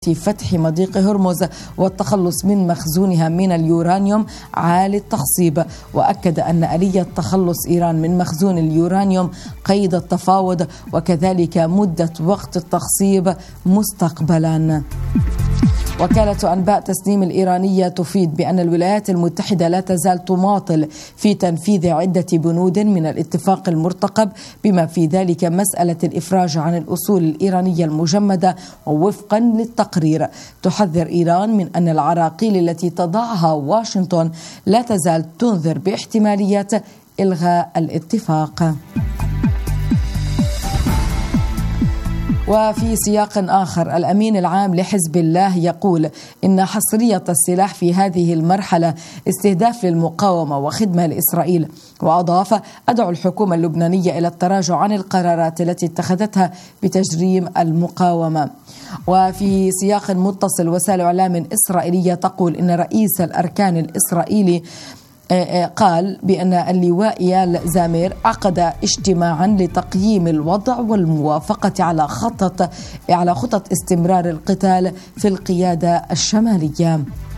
في فتح مضيق هرمز والتخلص من مخزونها من اليورانيوم عالي التخصيب. وأكد أن آلية تخلص إيران من مخزون اليورانيوم قيد التفاوض وكذلك مدة وقت التخصيب مستقبلا. وكالة أنباء تسنيم الإيرانية تفيد بأن الولايات المتحدة لا تزال تماطل في تنفيذ عدة بنود من الاتفاق المرتقب بما في ذلك مسألة الإفراج عن الأصول الإيرانية المجمدة. ووفقا للتقرير تحذر إيران من أن العراقيل التي تضعها واشنطن لا تزال تنذر باحتمالية إلغاء الاتفاق. وفي سياق آخر الأمين العام لحزب الله يقول إن حصرية السلاح في هذه المرحلة استهداف للمقاومة وخدمة لإسرائيل. وأضاف: أدعو الحكومة اللبنانية إلى التراجع عن القرارات التي اتخذتها بتجريم المقاومة. وفي سياق متصل وسائل إعلام إسرائيلية تقول إن رئيس الأركان الإسرائيلي قال بأن اللواء إيال زامير عقد اجتماعا لتقييم الوضع والموافقة على خطط استمرار القتال في القيادة الشمالية.